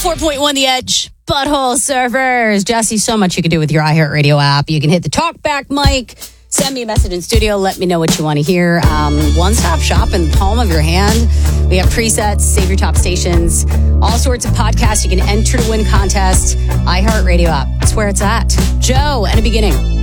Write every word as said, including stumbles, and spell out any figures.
four point one The Edge, Butthole Surfers. Jesse, so much you can do with your iHeartRadio app. You can hit the talk back mic, send me a message in studio, let me know what you want to hear. Um, one-stop shop in the palm of your hand. We have presets, save your top stations, all sorts of podcasts. You can enter to win contests. iHeartRadio app, that's where it's at. Joe, and a beginning.